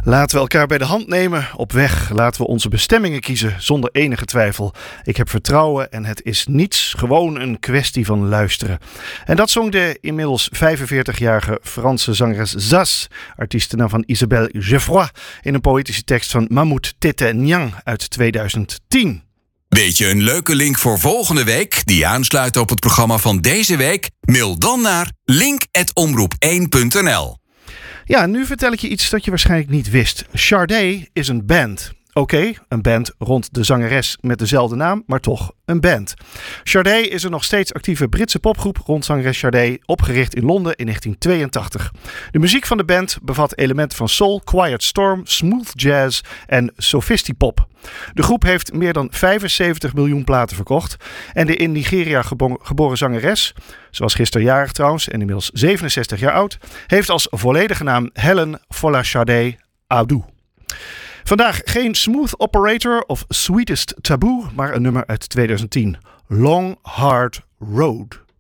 Laten we elkaar bij de hand nemen op weg. Laten we onze bestemmingen kiezen zonder enige twijfel. Ik heb vertrouwen en het is niets, gewoon een kwestie van luisteren. En dat zong de inmiddels 45-jarige Franse zangeres Zaz, artiestennaam van Isabelle Geoffroy, in een poëtische tekst van Mahmoud Tete Niang uit 2010. Weet je een leuke link voor volgende week die aansluit op het programma van deze week? Mail dan naar link@omroep1.nl. Ja, nu vertel ik je iets dat je waarschijnlijk niet wist. Sade is een band. Oké, een band rond de zangeres met dezelfde naam, maar toch een band. Sade is een nog steeds actieve Britse popgroep rond zangeres Sade, opgericht in Londen in 1982. De muziek van de band bevat elementen van soul, quiet storm, smooth jazz en sophisti-pop. De groep heeft meer dan 75 miljoen platen verkocht. En de in Nigeria geboren zangeres, ze was gisteren jarig trouwens en inmiddels 67 jaar oud, heeft als volledige naam Helen Folashade Adu. Vandaag geen Smooth Operator of Sweetest Taboo, maar een nummer uit 2010. Long Hard Road.